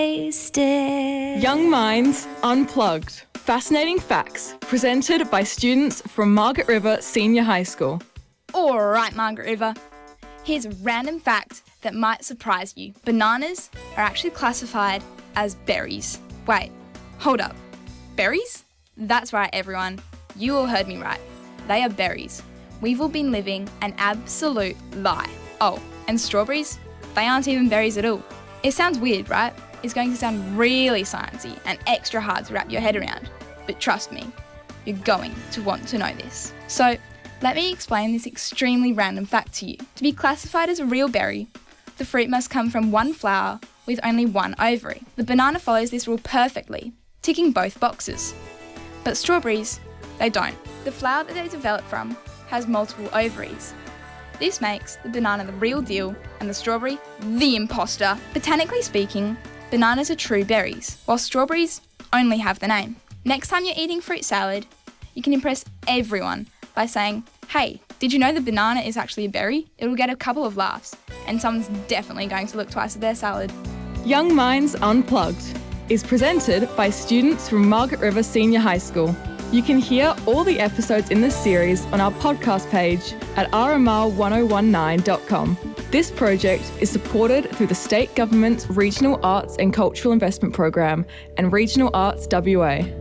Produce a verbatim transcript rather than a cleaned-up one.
Wasted. Young Minds Unplugged. Fascinating facts presented by students from Margaret River Senior High School. All right, Margaret River. Here's a random fact that might surprise you. Bananas are actually classified as berries. Wait, hold up. Berries? That's right, everyone. You all heard me right. They are berries. We've all been living an absolute lie. Oh, and strawberries? They aren't even berries at all. It sounds weird, right? It's going to sound really sciencey and extra hard to wrap your head around. But trust me, you're going to want to know this. So, let me explain this extremely random fact to you. To be classified as a real berry, the fruit must come from one flower with only one ovary. The banana follows this rule perfectly, ticking both boxes. But strawberries, they don't. The flower that they develop from has multiple ovaries. This makes the banana the real deal and the strawberry the imposter. Botanically speaking, bananas are true berries, while strawberries only have the name. Next time you're eating fruit salad, you can impress everyone by saying, "Hey, did you know the banana is actually a berry?" It'll get a couple of laughs, and someone's definitely going to look twice at their salad. Young Minds Unplugged is presented by students from Margaret River Senior High School. You can hear all the episodes in this series on our podcast page at r m r one oh one nine dot com. This project is supported through the State Government's Regional Arts and Cultural Investment Program and Regional Arts W A.